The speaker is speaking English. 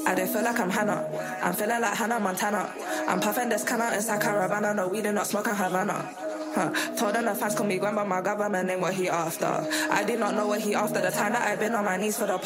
I don't feel like I'm Hannah. I'm feeling like Hannah Montana. I'm puffing this canna inside Caravana. No, we do not smoke in Havana. Told them the fans call me grandma, my government name what he after. I did not know what he after. The time that I've been on my knees for the